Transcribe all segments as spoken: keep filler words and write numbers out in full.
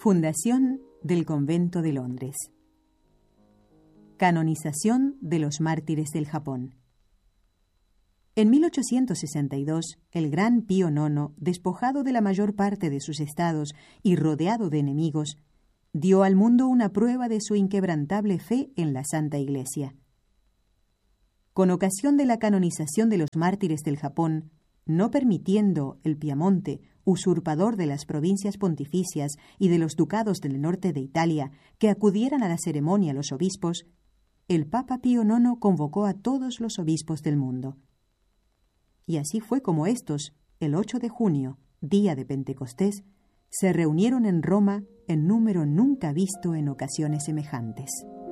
Fundación del Convento de Londres. Canonización de los mártires del Japón. En mil ochocientos sesenta y dos, el gran Pío nono, despojado de la mayor parte de sus estados y rodeado de enemigos, dio al mundo una prueba de su inquebrantable fe en la Santa Iglesia. Con ocasión de la canonización de los mártires del Japón, no permitiendo el Piamonte, usurpador de las provincias pontificias y de los ducados del norte de Italia, que acudieran a la ceremonia los obispos, el Papa Pío nono convocó a todos los obispos del mundo. Y así fue como éstos, el ocho de junio, día de Pentecostés, se reunieron en Roma en número nunca visto en ocasiones semejantes.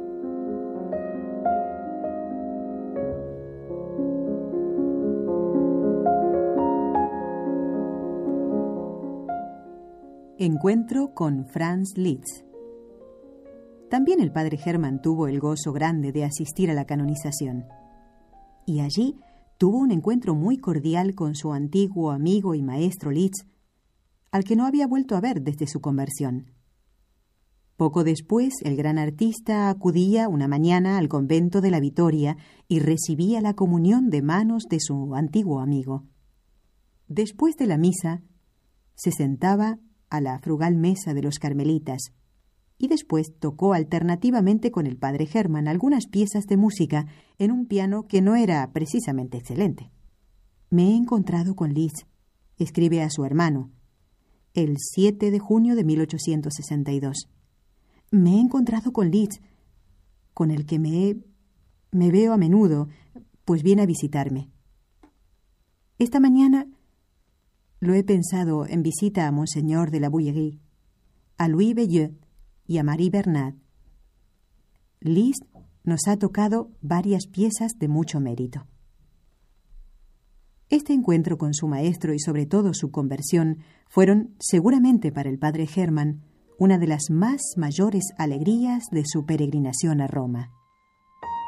Encuentro con Franz Liszt. También el padre Hermann tuvo el gozo grande de asistir a la canonización. Y allí tuvo un encuentro muy cordial con su antiguo amigo y maestro Liszt, al que no había vuelto a ver desde su conversión. Poco después, el gran artista acudía una mañana al convento de la Vitoria y recibía la comunión de manos de su antiguo amigo. Después de la misa, se sentaba a la frugal mesa de los carmelitas y después tocó alternativamente con el padre Hermann algunas piezas de música en un piano que no era precisamente excelente. Me he encontrado con Liszt, escribe a su hermano, el siete de junio de mil ochocientos sesenta y dos. Me he encontrado con Liszt, con el que me, he, me veo a menudo, pues viene a visitarme. Esta mañana lo he pensado en visita a Monseñor de la Bouillerie, a Louis Bellieu y a Marie Bernard. Liszt nos ha tocado varias piezas de mucho mérito. Este encuentro con su maestro y sobre todo su conversión fueron, seguramente para el padre Hermann, una de las más mayores alegrías de su peregrinación a Roma.